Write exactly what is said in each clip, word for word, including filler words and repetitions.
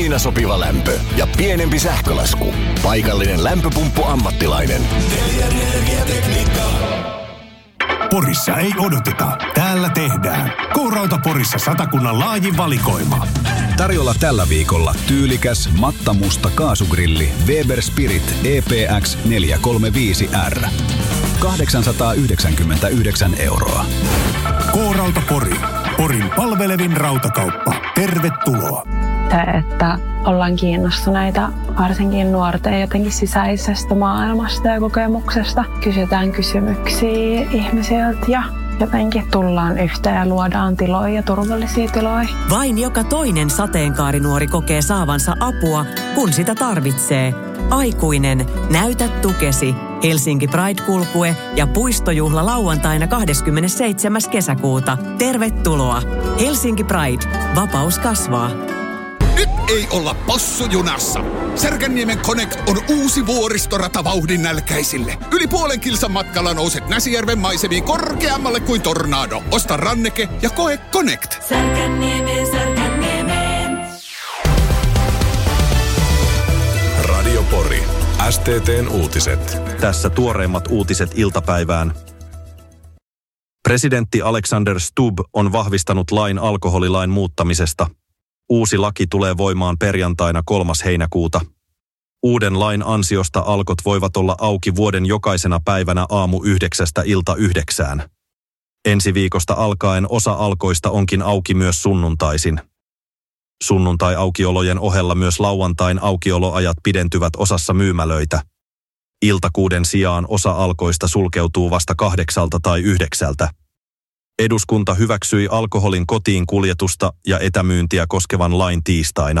aina sopiva lämpö ja pienempi sähkölasku. Paikallinen lämpöpumppu-ammattilainen. Energiatekniikka. Porissa ei odoteta. Täällä tehdään. K-Rauta Porissa Satakunnan laajin valikoima. Tarjolla tällä viikolla tyylikäs mattamusta kaasugrilli Weber Spirit E P X neljäsataakolmekymmentäviisi R. kahdeksansataayhdeksänkymmentäyhdeksän euroa. K-Rauta Pori. Porin palvelevin rautakauppa. Tervetuloa. Se, että ollaan kiinnostuneita varsinkin nuorten jotenkin sisäisestä maailmasta ja kokemuksesta. Kysytään kysymyksiä ihmisiltä ja jotenkin tullaan yhteen ja luodaan tiloja ja turvallisia tiloja. Vain joka toinen sateenkaarinuori kokee saavansa apua, kun sitä tarvitsee. Aikuinen, näytä tukesi. Helsinki Pride-kulkue ja puistojuhla lauantaina kahdeskymmenesseitsemäs kesäkuuta. Tervetuloa! Helsinki Pride. Vapaus kasvaa. Nyt ei olla possujunassa. Särkänniemen Connect on uusi vuoristorata vauhdin nälkäisille. Yli puolen kilsan matkalla nouset Näsijärven maisemiin korkeammalle kuin tornado. Osta ranneke ja koe Connect. Särkänniemeen, Särkänniemeen. Radio Pori. S T T:n uutiset. Tässä tuoreimmat uutiset iltapäivään. Presidentti Alexander Stubb on vahvistanut lain alkoholilain muuttamisesta. Uusi laki tulee voimaan perjantaina kolmas heinäkuuta. Uuden lain ansiosta alkot voivat olla auki vuoden jokaisena päivänä aamu yhdeksästä ilta yhdeksään. Ensi viikosta alkaen osa alkoista onkin auki myös sunnuntaisin. Sunnuntai-aukiolojen ohella myös lauantain aukioloajat pidentyvät osassa myymälöitä. Iltakuuden sijaan osa alkoista sulkeutuu vasta kahdeksalta tai yhdeksältä. Eduskunta hyväksyi alkoholin kotiin kuljetusta ja etämyyntiä koskevan lain tiistaina.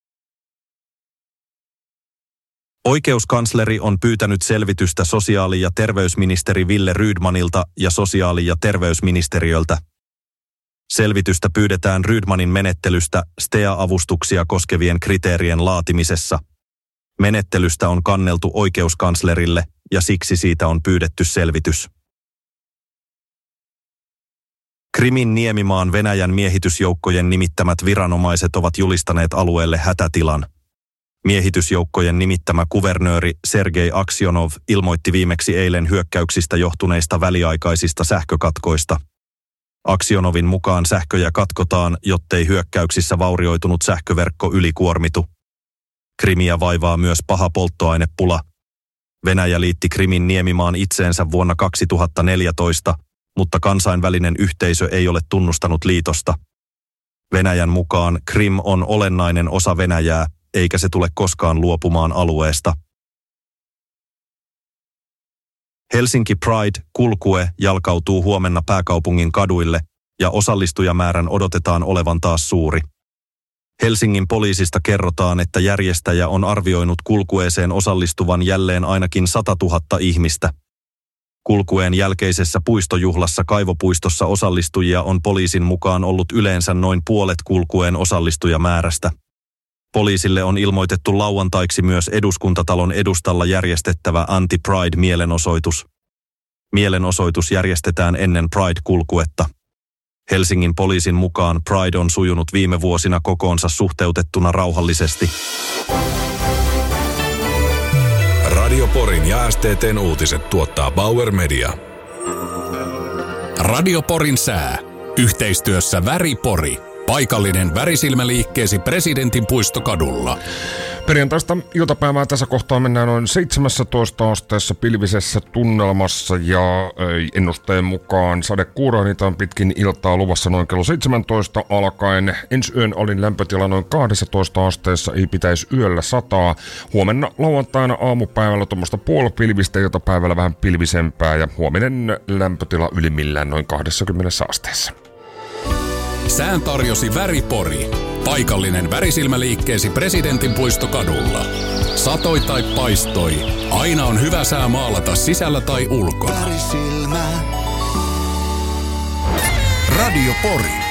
Oikeuskansleri on pyytänyt selvitystä sosiaali- ja terveysministeri Wille Rydmanilta ja sosiaali- ja terveysministeriöltä. Selvitystä pyydetään Rydmanin menettelystä S T E A-avustuksia koskevien kriteerien laatimisessa. Menettelystä on kanneltu oikeuskanslerille ja siksi siitä on pyydetty selvitys. Krimin niemimaan Venäjän miehitysjoukkojen nimittämät viranomaiset ovat julistaneet alueelle hätätilan. Miehitysjoukkojen nimittämä kuvernööri Sergei Aksionov ilmoitti viimeksi eilen hyökkäyksistä johtuneista väliaikaisista sähkökatkoista. Aksionovin mukaan sähköjä katkotaan, jottei hyökkäyksissä vaurioitunut sähköverkko ylikuormitu. Krimiä vaivaa myös paha polttoainepula. Venäjä liitti Krimin niemimaan itseensä vuonna kaksituhattaneljätoista, mutta kansainvälinen yhteisö ei ole tunnustanut liitosta. Venäjän mukaan Krim on olennainen osa Venäjää, eikä se tule koskaan luopumaan alueesta. Helsinki Pride-kulkue jalkautuu huomenna pääkaupungin kaduille ja osallistujamäärän odotetaan olevan taas suuri. Helsingin poliisista kerrotaan, että järjestäjä on arvioinut kulkueeseen osallistuvan jälleen ainakin satatuhatta ihmistä. Kulkueen jälkeisessä puistojuhlassa Kaivopuistossa osallistujia on poliisin mukaan ollut yleensä noin puolet kulkueen osallistujamäärästä. Poliisille on ilmoitettu lauantaiksi myös Eduskuntatalon edustalla järjestettävä Anti-Pride-mielenosoitus. Mielenosoitus järjestetään ennen Pride-kulkuetta. Helsingin poliisin mukaan Pride on sujunut viime vuosina kokoonsa suhteutettuna rauhallisesti. Radio Porin ja S T T:n uutiset tuottaa Bauer Media. Radio Porin sää. Yhteistyössä Väri Pori. Paikallinen värisilmäliikkeesi Presidentin puistokadulla. Perjantaista iltapäivää tässä kohtaa mennään noin seitsemäntoista asteessa pilvisessä tunnelmassa ja ennusteen mukaan sadekuuraaniita on pitkin iltaa luvassa noin kello seitsemäntoista alkaen. Ensi yön olin lämpötila noin kaksitoista asteessa, ei pitäisi yöllä sataa. Huomenna lauantaina aamupäivällä tuommoista puolipilvistä, iltapäivällä vähän pilvisempää ja huominen lämpötila ylimmillään noin kaksikymmentä asteessa. Sään tarjosi Väri Pori. Paikallinen värisilmäliikkeesi Presidentin puistokadulla. Satoi tai paistoi, aina on hyvä sää maalata sisällä tai ulkona. Värisilmä. Radio Pori.